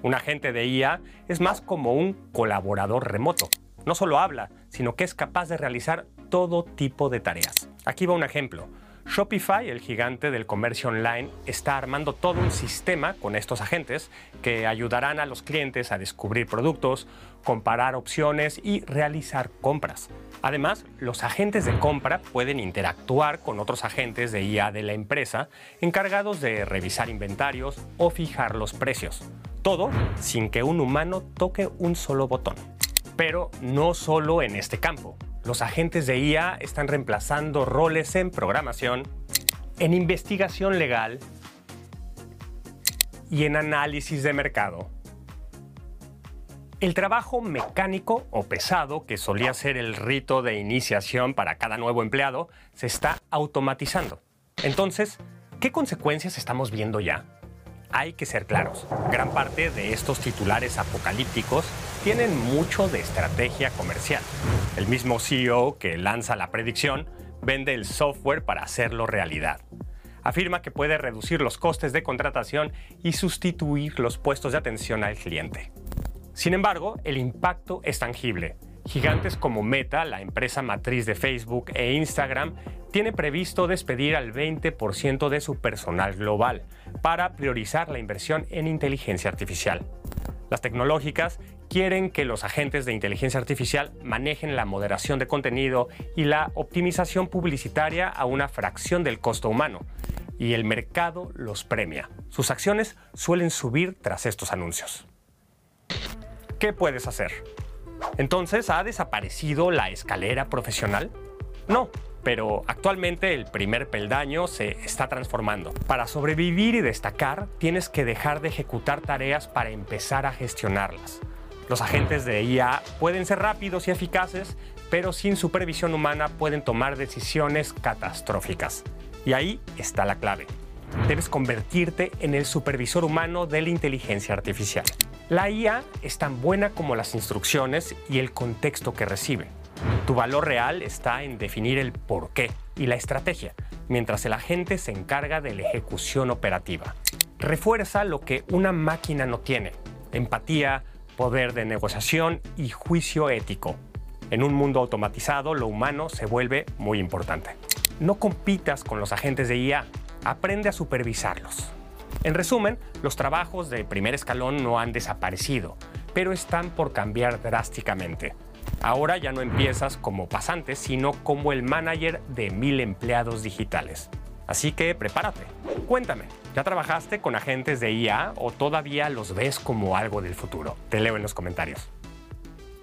Un agente de IA es más como un colaborador remoto. No solo habla, sino que es capaz de realizar todo tipo de tareas. Aquí va un ejemplo. Shopify, el gigante del comercio online, está armando todo un sistema con estos agentes que ayudarán a los clientes a descubrir productos, comparar opciones y realizar compras. Además, los agentes de compra pueden interactuar con otros agentes de IA de la empresa encargados de revisar inventarios o fijar los precios. Todo sin que un humano toque un solo botón. Pero no solo en este campo. Los agentes de IA están reemplazando roles en programación, en investigación legal y en análisis de mercado. El trabajo mecánico o pesado, que solía ser el rito de iniciación para cada nuevo empleado, se está automatizando. Entonces, ¿qué consecuencias estamos viendo ya? Hay que ser claros, gran parte de estos titulares apocalípticos tienen mucho de estrategia comercial. El mismo CEO que lanza la predicción vende el software para hacerlo realidad. Afirma que puede reducir los costes de contratación y sustituir los puestos de atención al cliente. Sin embargo, el impacto es tangible. Gigantes como Meta, la empresa matriz de Facebook e Instagram, tiene previsto despedir al 20% de su personal global para priorizar la inversión en inteligencia artificial. Las tecnológicas quieren que los agentes de inteligencia artificial manejen la moderación de contenido y la optimización publicitaria a una fracción del costo humano, y el mercado los premia. Sus acciones suelen subir tras estos anuncios. ¿Qué puedes hacer? Entonces, ¿ha desaparecido la escalera profesional? No, pero actualmente el primer peldaño se está transformando. Para sobrevivir y destacar, tienes que dejar de ejecutar tareas para empezar a gestionarlas. Los agentes de IA pueden ser rápidos y eficaces, pero sin supervisión humana pueden tomar decisiones catastróficas. Y ahí está la clave. Debes convertirte en el supervisor humano de la inteligencia artificial. La IA es tan buena como las instrucciones y el contexto que recibe. Tu valor real está en definir el porqué y la estrategia, mientras el agente se encarga de la ejecución operativa. Refuerza lo que una máquina no tiene: empatía, poder de negociación y juicio ético. En un mundo automatizado, lo humano se vuelve muy importante. No compitas con los agentes de IA, aprende a supervisarlos. En resumen, los trabajos de primer escalón no han desaparecido, pero están por cambiar drásticamente. Ahora ya no empiezas como pasante, sino como el manager de 1000 empleados digitales. Así que prepárate. Cuéntame, ¿ya trabajaste con agentes de IA o todavía los ves como algo del futuro? Te leo en los comentarios.